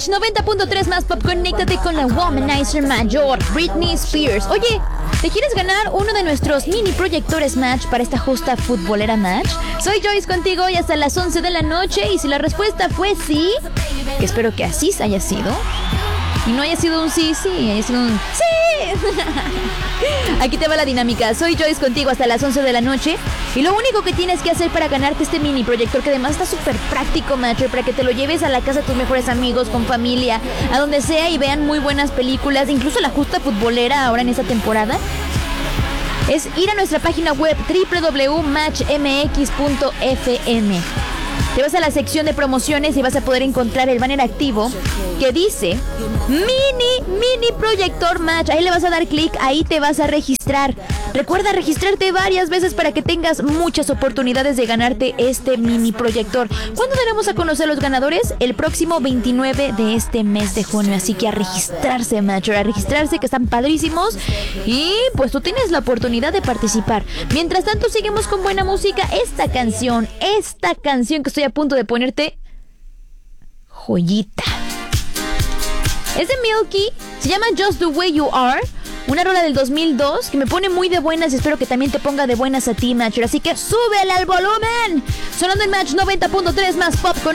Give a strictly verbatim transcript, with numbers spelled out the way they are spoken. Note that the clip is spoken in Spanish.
Match noventa punto tres más pop. Conéctate con la Womanizer mayor, Britney Spears. Oye, ¿te quieres ganar uno de nuestros mini proyectores Match para esta justa futbolera Match? Soy Joyce contigo y hasta las once de la noche. Y si la respuesta fue sí, que espero que así haya sido, y no haya sido un sí, sí, haya sido un sí. Aquí te va la dinámica. Soy Joyce contigo hasta las once de la noche. Y lo único que tienes que hacer para ganarte este mini proyector, que además está súper práctico, macho, para que te lo lleves a la casa de tus mejores amigos, con familia, a donde sea, y vean muy buenas películas, incluso la justa futbolera ahora en esta temporada, es ir a nuestra página web doble u doble u doble u punto match m x punto f m. Te vas a la sección de promociones y vas a poder encontrar el banner activo que dice Mini, Mini Proyector Match. Ahí le vas a dar clic, ahí te vas a registrar. Recuerda registrarte varias veces para que tengas muchas oportunidades de ganarte este mini proyector. ¿Cuándo daremos a conocer los ganadores? El próximo veintinueve de este mes de junio. Así que a registrarse, macho, a registrarse, que están padrísimos. Y pues tú tienes la oportunidad de participar. Mientras tanto, seguimos con buena música. Esta canción, esta canción que estoy a punto de ponerte, joyita. Es de Milky, se llama Just the Way You Are. Una rola del dos mil dos que me pone muy de buenas y espero que también te ponga de buenas a ti, macho. Así que súbele al volumen. Sonando en Match noventa punto tres más pop con